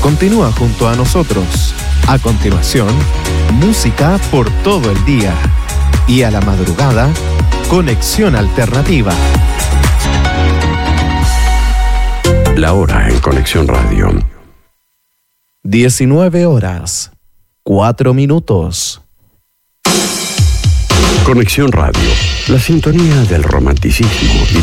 Continúa junto a nosotros. A continuación, música por todo el día. Y a la madrugada, Conexión Alternativa. La hora en Conexión Radio. 19 horas, 4 minutos. Conexión Radio, la sintonía del romanticismo y